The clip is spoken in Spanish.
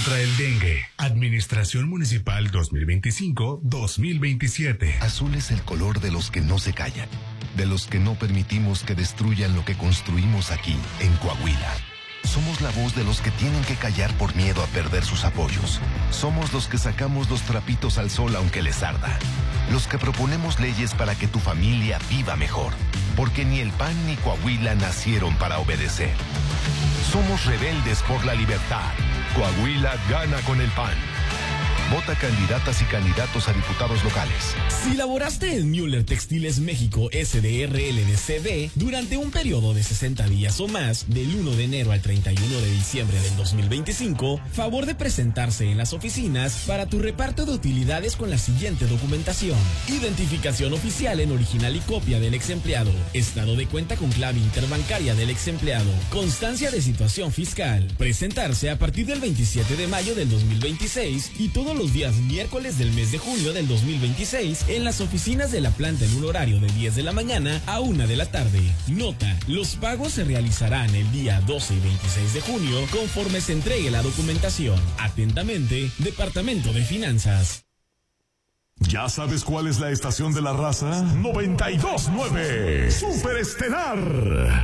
contra el dengue. Administración Municipal 2025-2027. Azul es el color de los que no se callan, de los que no permitimos que destruyan lo que construimos aquí, en Coahuila. Somos la voz de los que tienen que callar por miedo a perder sus apoyos. Somos los que sacamos los trapitos al sol aunque les arda. Los que proponemos leyes para que tu familia viva mejor. Porque ni el PAN ni Coahuila nacieron para obedecer. Somos rebeldes por la libertad. Coahuila gana con el PAN. Vota candidatas y candidatos a diputados locales. Si laboraste en Müller Textiles México SDRL de CD durante un periodo de 60 días o más, del 1 de enero al 31 de diciembre del 2025, favor de presentarse en las oficinas para tu reparto de utilidades con la siguiente documentación: identificación oficial en original y copia del ex empleado, estado de cuenta con clave interbancaria del ex empleado, constancia de situación fiscal. Presentarse a partir del 27 de mayo del 2026 y todos los días miércoles del mes de junio del 2026 en las oficinas de la planta en un horario de 10 de la mañana a 1 de la tarde. Nota: los pagos se realizarán el día 12 y 26 de junio conforme se entregue la documentación. Atentamente, Departamento de Finanzas. ¿Ya sabes cuál es la estación de la raza? 92.9 Superestelar.